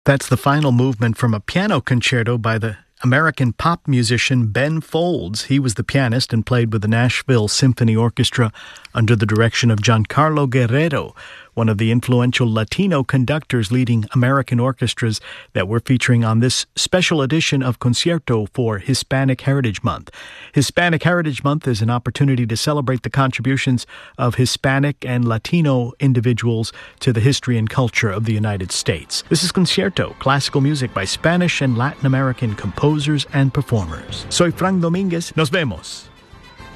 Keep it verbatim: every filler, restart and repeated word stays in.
That's the final movement from a piano concerto by the American pop musician Ben Folds. He was the pianist and played with the Nashville Symphony Orchestra under the direction of Giancarlo Guerrero, one of the influential Latino conductors leading American orchestras that we're featuring on this special edition of Concierto for Hispanic Heritage Month. Hispanic Heritage Month is an opportunity to celebrate the contributions of Hispanic and Latino individuals to the history and culture of the United States. This is Concierto, classical music by Spanish and Latin American composers and performers. Soy Frank Dominguez. Nos vemos.